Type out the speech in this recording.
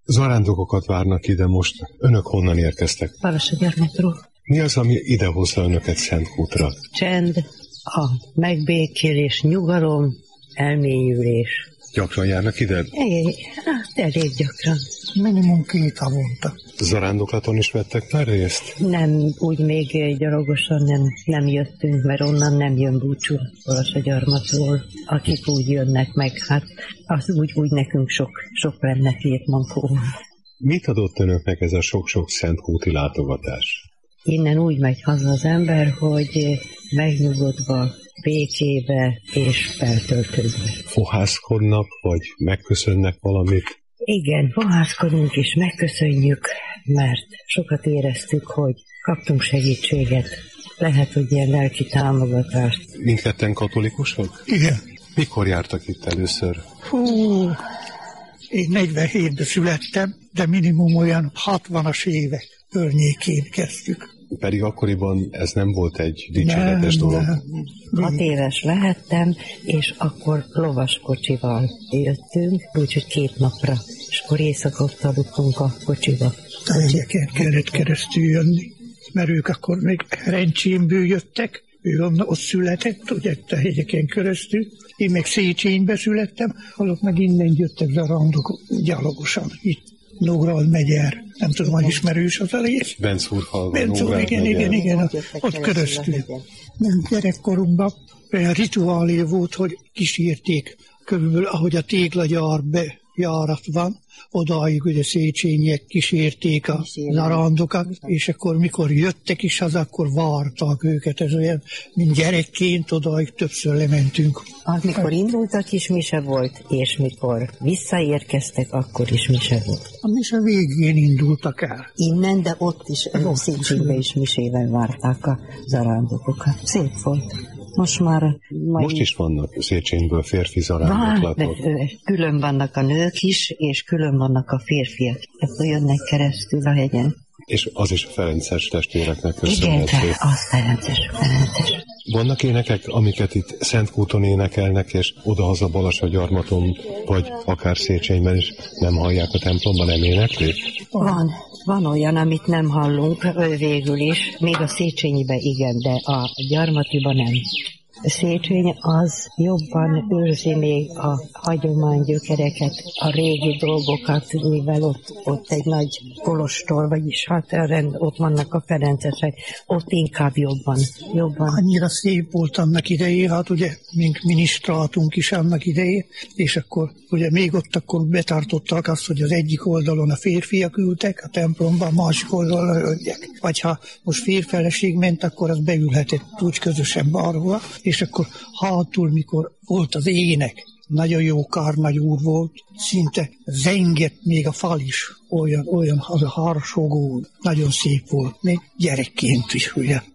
Zarándokokat várnak ide most. Önök honnan érkeztek? Balassagyarmatról. Mi az, ami idehozza önöket Szentkútra? Csend, a megbékélés, nyugalom, elmélyülés. Gyakran járnak ide? Elég gyakran. Minimum 2 havonta. Zarándoklaton is vettek már részt? Nem, úgy még gyalogosan nem jöttünk, mert onnan nem jön búcsú Balassagyarmatról. Akik úgy jönnek meg, hát az úgy nekünk sok lenne 2 mankó. Mit adott önöknek ez a sok-sok szentkúti látogatás? Innen úgy megy haza az ember, hogy megnyugodva, békébe és feltöltődve. Fohászkodnak, vagy megköszönnek valamit? Igen, fohászkodunk és megköszönjük, mert sokat éreztük, hogy kaptunk segítséget. Lehet, hogy ilyen lelki támogatást. Mindketten katolikusok? Igen. Mikor jártak itt először? Én 47-ben születtem, de minimum olyan 60-as évek környékén kezdtük. Pedig akkoriban ez nem volt egy dicséretes dolog. Nem. 6 éves lehettem, és akkor lovaskocsival jöttünk, úgyhogy 2 napra, és akkor éjszaka ott aludtunk a kocsiba. A hegyeken kellett keresztül jönni, mert ők akkor még Rencsénből jöttek, ő ott született, ugye a hegyeken keresztül. Én meg Széchenybe születtem, azok meg innen jöttek zarandok gyalogosan, itt Nógrád megyer. Nem tudom, hogy ismerős az a rész. Bencúrfalva, Nógrád megyer. Igen, ott keresztül. Gyerekkorunkban olyan rituálé volt, hogy kísérték körülbelül, ahogy a téglagyár bejárat van, odáig ugye Széchenyiek kísérték a zarandokat, és akkor mikor jöttek is haza, akkor vártak őket. Ez olyan, mint gyerekként odáig többször lementünk. Mikor indultak is mise volt, és mikor visszaérkeztek, akkor is mise volt. A mise végén indultak el. Innen, de ott is, Széchenybe is misével várták a zarándokokat. Szép volt. Most is vannak Széchenyből férfi zarándoklatok. Külön vannak a nők is, és külön vannak a férfiak. Akkor jönnek keresztül a hegyen. És az is a ferences testvéreknek köszönhető. Igen, az ferences. Vannak énekek, amiket itt Szentkúton énekelnek, és odahaza Balassagyarmaton, vagy akár Széchenyben is nem hallják a templomban, nem éneklik? Van olyan, amit nem hallunk végül is, még a Széchenyiben igen, de a Gyarmatiban nem. A Szécheny az jobban őrzi még a hagyománygyökereket, a régi dolgokat, mivel ott egy nagy kolostor, vagyis ott vannak a ferencesek, ott inkább jobban. Annyira szép volt annak idején, hát ugye, mint minisztrátunk is annak idején, és akkor ugye még ott akkor betartották azt, hogy az egyik oldalon a férfiak ültek a templomban, a másik oldalon a hölgyek. Vagy ha most férfeleség ment, akkor az beülhetett úgy közösen balra, és akkor hátul, mikor volt az ének, nagyon jó kárnagy úr volt, szinte zengett még a fal is, olyan az a harsogó, nagyon szép volt, még gyerekként is, ugye.